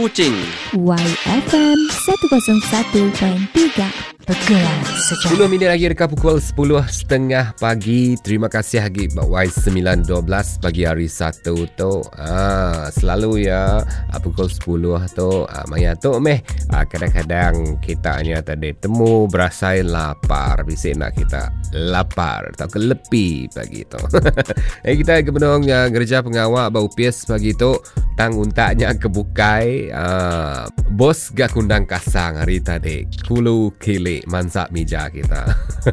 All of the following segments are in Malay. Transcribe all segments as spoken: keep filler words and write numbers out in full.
Kuching. Y F M seratus satu perpuluhan tiga. Bergerak secara sepuluh minit lagi dekat pukul sepuluh tiga puluh pagi. Terima kasih lagi Y sembilan dua belas pagi hari Sabtu tu. Ah, selalu ya pukul sepuluh tu ah, maya tu meh. Ah, kadang-kadang kita hanya tadi temu berasa lapar. Bisik nak kita lapar atau kelepi pagi tu. Eh kita ke benong uh, gereja pengawal bau pies pagi tu tang untaknya kebukai. Ah, bos gak kundang kasang hari tadi. Kulu kili mansak meja kita.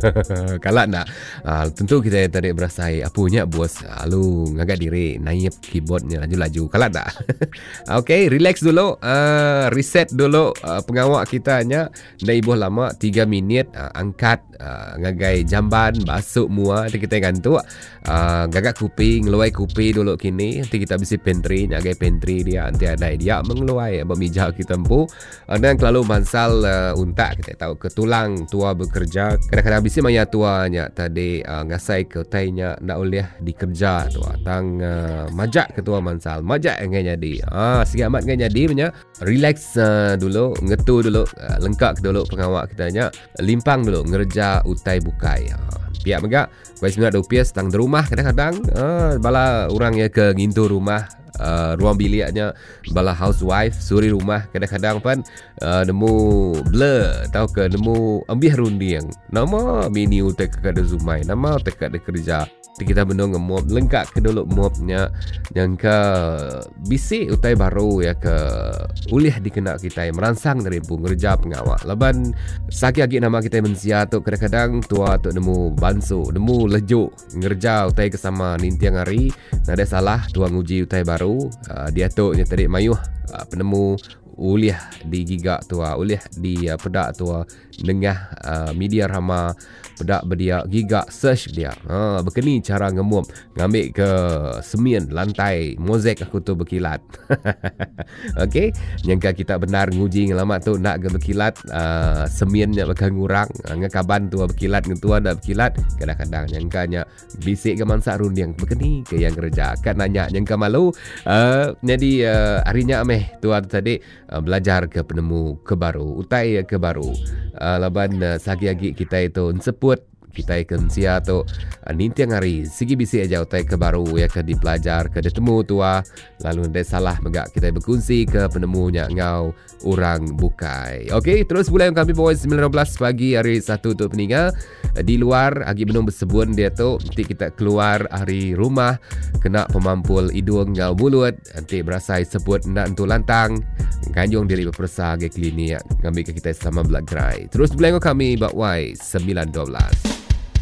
Kalau nak uh, tentu kita tadi berasa apunya bos lalu ngagak diri naik keyboardnya laju-laju. Kalau tak okey, relax dulu, uh, reset dulu uh, pengawak kita nya dah ibuh lama tiga minit uh, angkat uh, ngagai jamban basuk mua nanti kita gantuk uh, gagak kuping ngeluai kupi dulu kini nanti kita bisi pantry ngagai pantry dia nanti ada dia mengeluai bermija kita empu uh, dan kalau mansal uh, untak kita tahu ketulang tua bekerja kadang-kadang bisi maya tuanya tadi uh, ngasai ke tainya nak oleh dikerja tua tang uh, majak ketua mansal majak engai jadi ah sikit amat engai jadi punya relax uh, dulu ngetu dulu uh, lengkap dulu pengawak kita nya limpang dulu ngerja utai bukai uh, pihak megak Y sembilan dua belas tang di rumah kadang-kadang uh, bala orang ya ke ngintu rumah Uh, ruang biliknya bala housewife suri rumah kadang-kadang pan uh, nemu blur tahu ke nemu ambih rundiang nama mini utek kada zumai nama utek kada kerja kita benung mop lengkap ke dulu mopnya yang ke bisi utai baru ya ke ulih dikena kita yang merangsang dari pun kerja pengawal laban sakit lagi nama kita mensia tu kadang-kadang tua tu nemu bansu nemu lejuk ngerja utai kesama nintiang hari ada salah tua nguji utai baru. Uh, dia tu nya tadi mayuh uh, penemu ulih di gigak tua ulih di uh, pedak tua dengah uh, media rama pedak bedia gigak search dia ha uh, begini cara ngemuam ngambil ke semen lantai mozaik aku tu berkilat. Okey nyangka kita benar nguji ngelamat tu nak ke berkilat uh, semennya bakal ngurang uh, ngekaban tua berkilat ngetua dak berkilat kadang-kadang nyangkanya bisik ke mansak runding begini ke yang kerja kan nanya nyangka malu uh, jadi uh, harinya ameh tua tadi uh, belajar ke penemu ke baru utai ke baru uh, laban uh, sagi-agi kita itu nseput kita ikan sia tu uh, nintiang hari sigi bisi aja utai ke baru ya ke dipelajar ke ditemu tua lalu ndai salah megak kita berkongsi ke penemunya ngau orang bukai. Okey terus mulai kami Y sembilan belas pagi hari satu tu peninga uh, di luar agi benung bersebun dia tu nanti kita keluar hari rumah kena pemampul hidung ngau mulut nanti berasa sebut nak entu lantang ganjong diri berpersa ke klinik ngambil ke kita sama belak gerai. Terus mulai kami bak Y sembilan dua belas.